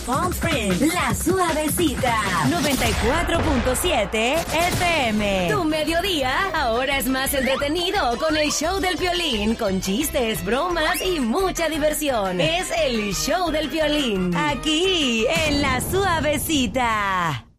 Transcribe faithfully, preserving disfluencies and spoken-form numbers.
Palm Springs, La Suavecita, noventa y cuatro punto siete F M. Tu mediodía ahora es más entretenido con el show del Piolín, con chistes, bromas y mucha diversión. Es el show del Piolín, aquí en La Suavecita.